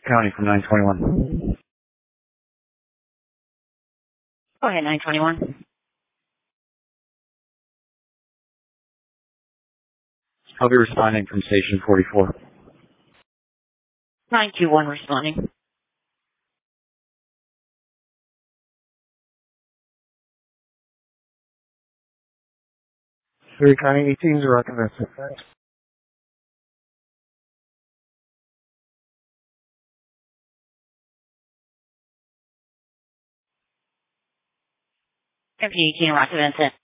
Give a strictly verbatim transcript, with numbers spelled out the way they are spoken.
County from nine twenty-one. Go ahead, nine twenty-one. I'll be responding from station forty-four. nine two one responding. Three County eighteen, Rock and Vincent. M P eighteen, Rock and Vincent.